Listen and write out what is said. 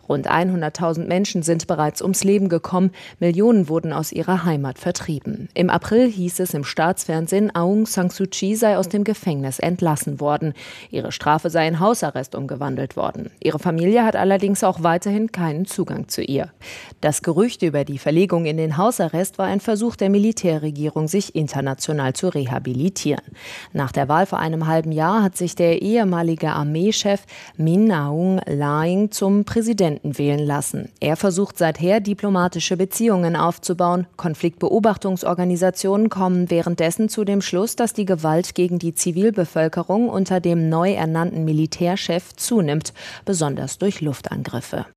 Rund 100.000 Menschen sind bereits ums Leben gekommen, Millionen wurden aus ihrer Heimat vertrieben. Im April hieß es im Staatsfernsehen, Aung San Suu Kyi sei aus dem Gefängnis entlassen worden. Ihre Strafe sei in Hausarrest umgewandelt worden. Ihre Familie hat allerdings auch weiterhin keinen Zugang zu ihr. Das Gerücht über die Verlegung in den Hausarrest war ein Versuch der Militärregierung, sich international zu rehabilitieren. Nach der Wahl vor einem halben Jahr hat sich der ehemalige Armeechef Min Aung Hlaing zum Präsidenten wählen lassen. Er versucht seither, diplomatische Beziehungen aufzubauen. Konfliktbeobachtungsorganisationen kommen währenddessen zu dem Schluss, dass die Gewalt gegen die Zivilbevölkerung unter dem neu ernannten Militärchef zunimmt, besonders durch Luftangriffe.